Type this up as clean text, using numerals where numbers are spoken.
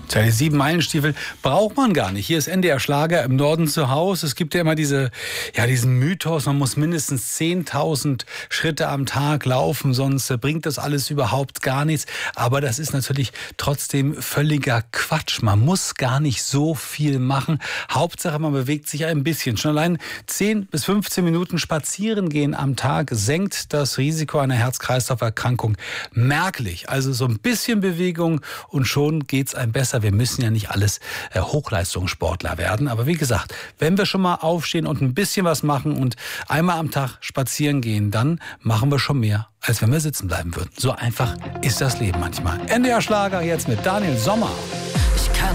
Tja, die 7-Meilen-Stiefel braucht man gar nicht. Hier ist NDR Schlager im Norden zu Hause. Es gibt ja immer diesen Mythos, man muss mindestens 10.000 Schritte am Tag laufen, sonst bringt das alles überhaupt gar nichts. Aber das ist natürlich trotzdem völliger Quatsch. Man muss gar nicht so viel machen. Hauptsache, man bewegt sich ein bisschen. Schon allein 10 bis 15 Minuten spazieren gehen am Tag senkt das Risiko einer Herz-Kreislauf-Erkrankung merklich. Also so ein bisschen Bewegung und schon geht's einem besser. Wir müssen ja nicht alles Hochleistungssportler werden. Aber wie gesagt, wenn wir schon mal aufstehen und ein bisschen was machen und einmal am Tag spazieren gehen, dann machen wir schon mehr, als wenn wir sitzen bleiben würden. So einfach ist das Leben manchmal. NDR Schlager jetzt mit Daniel Sommer.